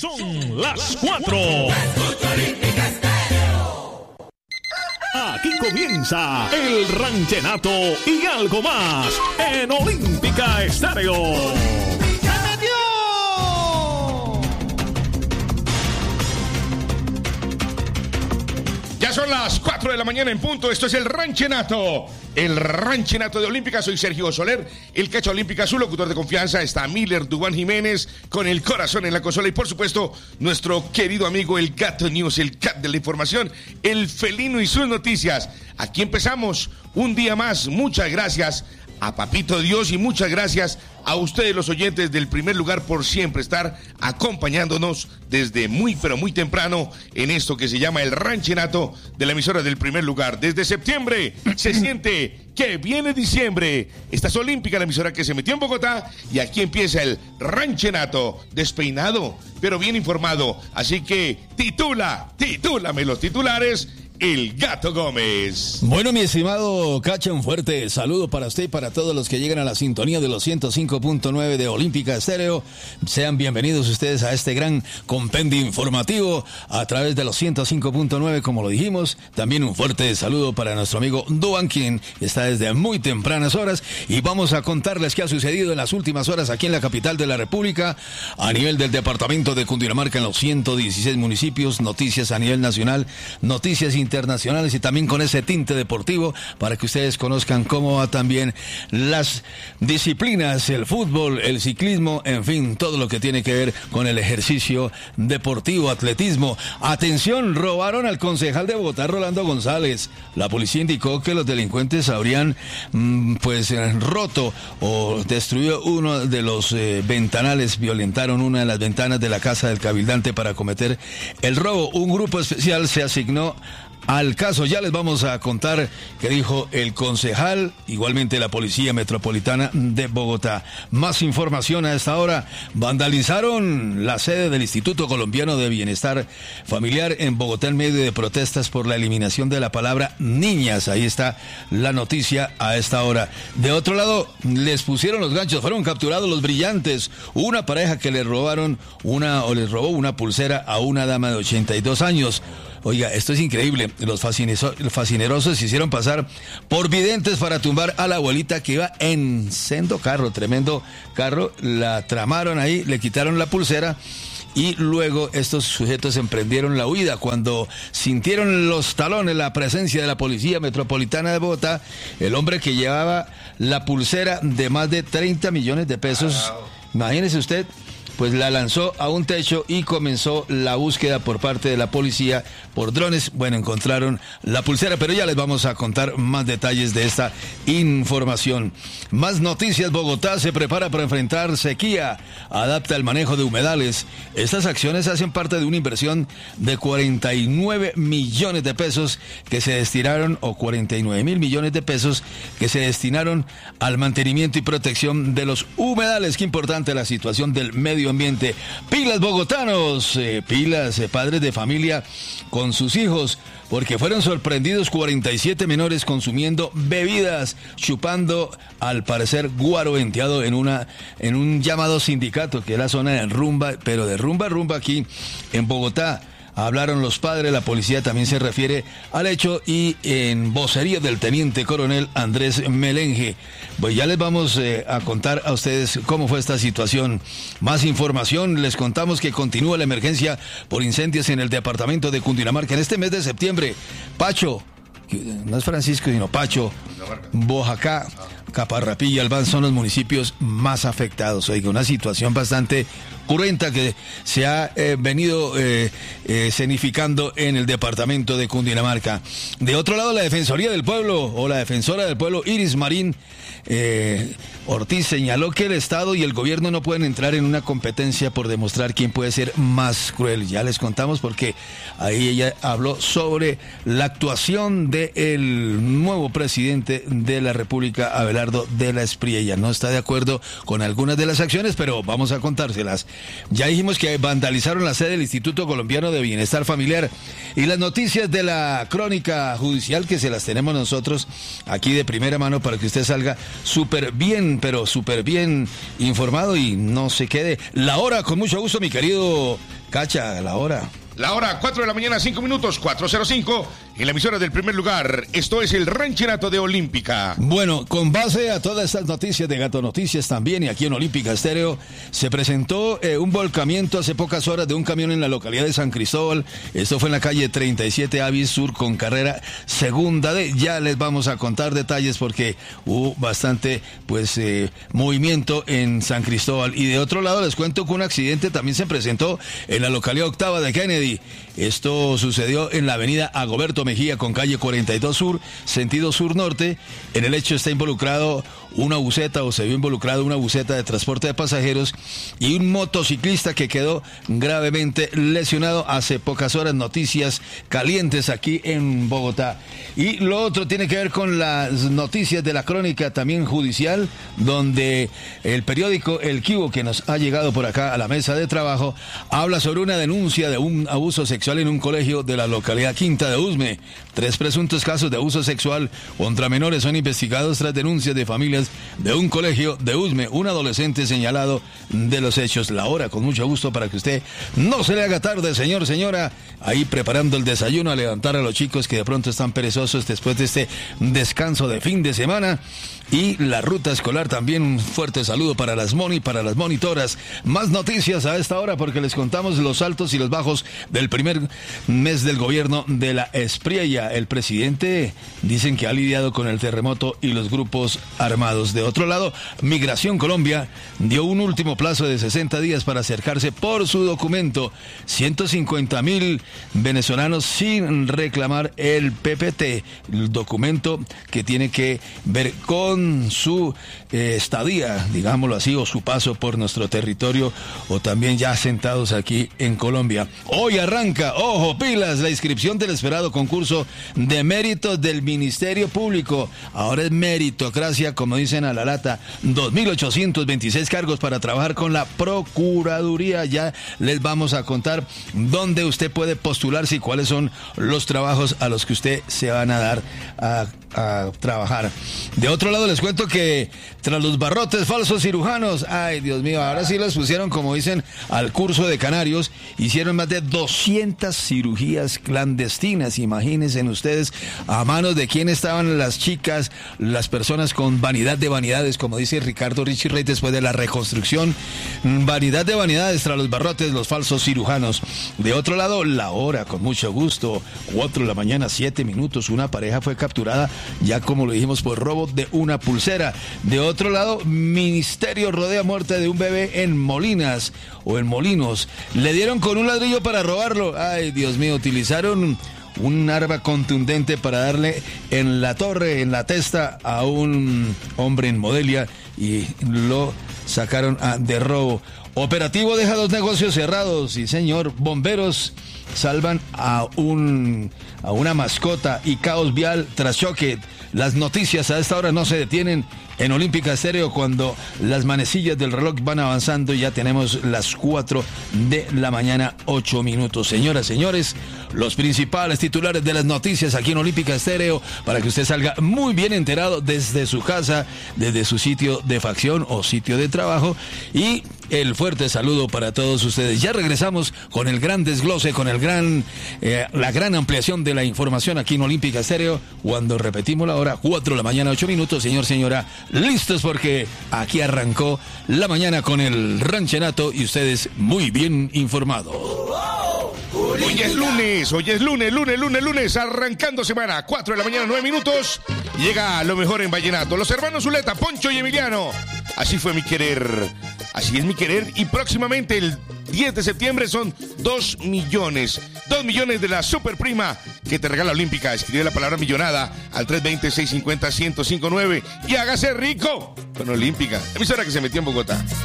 Son las 4. Aquí comienza el ranchenato y algo más en Olímpica Estéreo. Ya son las 4 de la mañana en punto. Esto es el ranchenato de Olímpica. Soy Sergio Soler, el Cacha Olímpica, su locutor de confianza. Está Miller Dubán Jiménez con el corazón en la consola. Y por supuesto, nuestro querido amigo el Gato News, el Cat de la información, el felino y sus noticias. Aquí empezamos un día más. Muchas gracias a Papito Dios y muchas gracias a ustedes los oyentes del Primer Lugar por siempre estar acompañándonos desde muy pero muy temprano en esto que se llama el ranchenato de la emisora del Primer Lugar. Desde septiembre se siente que viene diciembre. Esta es Olímpica, la emisora que se metió en Bogotá, y aquí empieza el ranchenato, despeinado pero bien informado. Así que titúlame los titulares, el Gato Gómez. Bueno, mi estimado Cacha, un fuerte saludo para usted y para todos los que llegan a la sintonía de los 105.9 de Olímpica Estéreo. Sean bienvenidos ustedes a este gran compendio informativo a través de los 105.9, como lo dijimos. También un fuerte saludo para nuestro amigo Duan, quien está desde muy tempranas horas, y vamos a contarles qué ha sucedido en las últimas horas aquí en la capital de la República, a nivel del departamento de Cundinamarca, en los 116 municipios, noticias a nivel nacional, noticias internacionales y también con ese tinte deportivo para que ustedes conozcan cómo va también las disciplinas, el fútbol, el ciclismo, en fin, todo lo que tiene que ver con el ejercicio deportivo, atletismo. Atención, robaron al concejal de Bogotá, Rolando González. La policía indicó que los delincuentes habrían roto o destruido uno de los ventanales, violentaron una de las ventanas de la casa del cabildante para cometer el robo. Un grupo especial se asignó al caso. Ya les vamos a contar qué dijo el concejal, igualmente la Policía Metropolitana de Bogotá. Más información a esta hora. Vandalizaron la sede del Instituto Colombiano de Bienestar Familiar en Bogotá en medio de protestas por la eliminación de la palabra niñas. Ahí está la noticia a esta hora. De otro lado, les pusieron los ganchos, fueron capturados los brillantes. Una pareja que les robó una pulsera a una dama de 82 años. Oiga, esto es increíble. Los fascinerosos se hicieron pasar por videntes para tumbar a la abuelita que iba en sendo carro, tremendo carro. La tramaron ahí, le quitaron la pulsera y luego estos sujetos emprendieron la huida. Cuando sintieron los talones, la presencia de la Policía Metropolitana de Bogotá, el hombre que llevaba la pulsera de más de 30 millones de pesos, imagínese usted, pues la lanzó a un techo y comenzó la búsqueda por parte de la policía por drones. Bueno, encontraron la pulsera, pero ya les vamos a contar más detalles de esta información. Más noticias. Bogotá se prepara para enfrentar sequía, adapta el manejo de humedales. Estas acciones hacen parte de una inversión de 49 millones de pesos que se destinaron, o 49 mil millones de pesos que se destinaron al mantenimiento y protección de los humedales. Qué importante la situación del medio ambiente. Pilas bogotanos, padres de familia con sus hijos, porque fueron sorprendidos 47 menores consumiendo bebidas, chupando al parecer guaro venteado en un llamado sindicato, que es la zona de rumba, pero de rumba aquí en Bogotá. Hablaron los padres, la policía también se refiere al hecho, y en vocería del teniente coronel Andrés Melenge. Pues ya les vamos a contar a ustedes cómo fue esta situación. Más información, les contamos que continúa la emergencia por incendios en el departamento de Cundinamarca en este mes de septiembre. Pacho, no es Francisco, sino Pacho, Boyacá, Caparrapí y Albán son los municipios más afectados. Oiga, una situación bastante cruenta que se ha venido escenificando en el departamento de Cundinamarca. De otro lado, la Defensoría del Pueblo, o la Defensora del Pueblo, Iris Marín Ortiz, señaló que el Estado y el gobierno no pueden entrar en una competencia por demostrar quién puede ser más cruel. Ya les contamos porque ahí ella habló sobre la actuación del nuevo presidente de la República, Abelardo de la Espriella. Ella no está de acuerdo con algunas de las acciones, pero vamos a contárselas. Ya dijimos que vandalizaron la sede del Instituto Colombiano de Bienestar Familiar, y las noticias de la crónica judicial, que se las tenemos nosotros aquí de primera mano para que usted salga súper bien, pero súper bien informado y no se quede. La hora, con mucho gusto, mi querido Cacha, la hora. La hora, 4 de la mañana, 5 minutos, 4:05, en la emisora del primer lugar. Esto es el Ranchenato de Olímpica. Bueno, con base a todas estas noticias de Gato Noticias también, y aquí en Olímpica Estéreo, se presentó un volcamiento hace pocas horas de un camión en la localidad de San Cristóbal. Esto fue en la calle 37 Avis Sur con carrera segunda D. Ya les vamos a contar detalles porque hubo bastante, movimiento en San Cristóbal. Y de otro lado les cuento que un accidente también se presentó en la localidad octava de Kennedy. Esto sucedió en la avenida Agoberto Mejía con calle 42 Sur, sentido sur-norte. En el hecho está involucrado una buseta, o se vio involucrado una buseta de transporte de pasajeros y un motociclista que quedó gravemente lesionado. Hace pocas horas, noticias calientes aquí en Bogotá. Y lo otro tiene que ver con las noticias de la crónica también judicial, donde el periódico El Quivo, que nos ha llegado por acá a la mesa de trabajo, habla sobre una denuncia de un abuso sexual en un colegio de la localidad Quinta de Usme. 3 presuntos casos de abuso sexual contra menores son investigados tras denuncias de familias de un colegio de Usme. Un adolescente señalado de los hechos. La hora, con mucho gusto, para que usted no se le haga tarde, señor, señora, ahí preparando el desayuno, a levantar a los chicos que de pronto están perezosos después de este descanso de fin de semana. Y la ruta escolar también, un fuerte saludo para las para las monitoras. Más noticias a esta hora porque les contamos los altos y los bajos del primer mes del gobierno de la Espriella. El presidente dicen que ha lidiado con el terremoto y los grupos armados. De otro lado, Migración Colombia dio un último plazo de 60 días para acercarse por su documento. 150,000 venezolanos sin reclamar el PPT, el documento que tiene que ver con su estadía, digámoslo así, o su paso por nuestro territorio, o también ya asentados aquí en Colombia. Hoy arranca, ojo, pilas, la inscripción del esperado concurso de méritos del Ministerio Público. Ahora es meritocracia, como dicen a la lata. 2.826 cargos para trabajar con la Procuraduría. Ya les vamos a contar dónde usted puede postularse y cuáles son los trabajos a los que usted se van a dar a trabajar. De otro lado les cuento que tras los barrotes falsos cirujanos, ay Dios mío, ahora sí los pusieron, como dicen, al curso de canarios. Hicieron más de 200 cirugías clandestinas, imagínense ustedes, a manos de quién estaban las chicas, las personas con vanidad de vanidades, como dice Ricardo Richie Rey después de la reconstrucción. Vanidad de vanidades tras los barrotes, los falsos cirujanos. De otro lado, la hora, con mucho gusto, 4 de la mañana, 7 minutos, una pareja fue capturada, ya como lo dijimos, por robo de una pulsera. De otro lado, ministerio rodea muerte de un bebé en Molinas o en Molinos. Le dieron con un ladrillo para robarlo. Ay, Dios mío, utilizaron un arma contundente para darle en la torre, en la testa, a un hombre en Modelia y lo sacaron de robo. Operativo deja 2 negocios cerrados. Y señor, bomberos salvan a una mascota y caos vial tras choque. Las noticias a esta hora no se detienen en Olímpica Estéreo cuando las manecillas del reloj van avanzando y ya tenemos las 4 de la mañana, 8 minutos. Señoras, señores, los principales titulares de las noticias aquí en Olímpica Estéreo para que usted salga muy bien enterado desde su casa, desde su sitio de facción o sitio de trabajo. Y el fuerte saludo para todos ustedes. Ya regresamos con el gran desglose, con la gran ampliación de la información aquí en Olímpica Estéreo cuando repetimos la hora, 4 de la mañana, 8 minutos. Señor, señora, listos porque aquí arrancó la mañana con el Ranchenato y ustedes muy bien informados. Hoy es lunes, arrancando semana, 4 de la mañana, 9 minutos. Llega lo mejor en vallenato. Los hermanos Zuleta, Poncho y Emiliano. Así fue mi querer. Así es mi querer. Y próximamente el 10 de septiembre son 2 millones. 2 millones de la super prima que te regala Olímpica. Escribe la palabra millonada al 320-650-1059 y hágase rico con Olímpica, emisora que se metió en Bogotá.